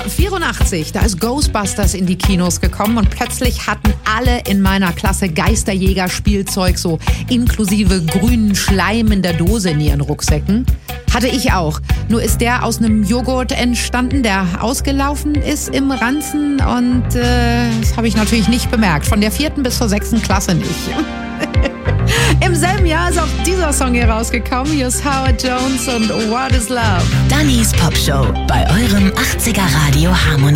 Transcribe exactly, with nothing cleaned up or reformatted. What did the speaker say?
vierundachtzig, da ist Ghostbusters in die Kinos gekommen und plötzlich hatten alle in meiner Klasse Geisterjäger-Spielzeug, so inklusive grünen Schleim in der Dose in ihren Rucksäcken. Hatte ich auch. Nur ist der aus einem Joghurt entstanden, der ausgelaufen ist im Ranzen und äh, das habe ich natürlich nicht bemerkt. Von der vierten bis zur sechsten Klasse nicht. Im selben Jahr ist auch dieser Song hier rausgekommen. Hier ist Howard Jones und What is Love. Dannys Popshow bei eurem achtziger Radio Harmonie.